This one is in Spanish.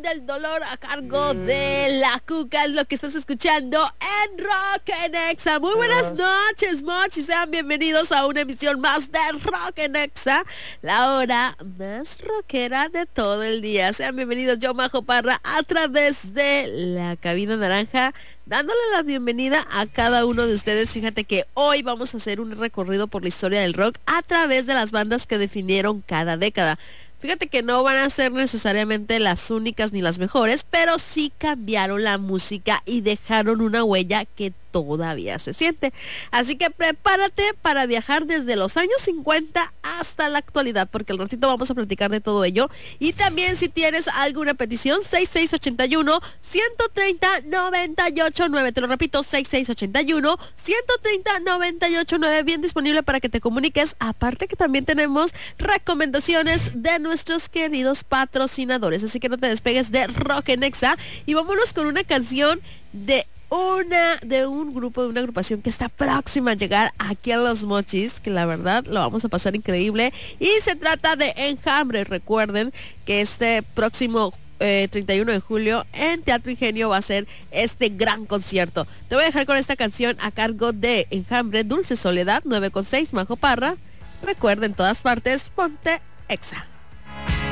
del dolor a cargo de La Cuca, es lo que estás escuchando en Rock en Exa. Muy buenas noches, mochis, sean bienvenidos a una emisión más de Rock en Exa, la hora más rockera de todo el día. Sean bienvenidos, yo Majo Parra, a través de la cabina naranja, dándole la bienvenida a cada uno de ustedes. Fíjate que hoy vamos a hacer un recorrido por la historia del rock a través de las bandas que definieron cada década. Fíjate que no van a ser necesariamente las únicas ni las mejores, pero sí cambiaron la música y dejaron una huella que todavía se siente. Así que prepárate para viajar desde los años 50 hasta la actualidad, porque al ratito vamos a platicar de todo ello. Y también si tienes alguna petición, 6681-130-989. Te lo repito, 6681-130-989, bien disponible para que te comuniques. Aparte que también tenemos recomendaciones de nuestros queridos patrocinadores. Así que no te despegues de Rock en Exa y vámonos con una canción de un grupo, de una agrupación que está próxima a llegar aquí a Los Mochis, que la verdad lo vamos a pasar increíble, y se trata de Enjambre. Recuerden que este próximo 31 de julio en Teatro Ingenio va a ser este gran concierto. Te voy a dejar con esta canción a cargo de Enjambre, Dulce Soledad, 9:6, Majo Parra. Recuerden, en todas partes, ponte Exa.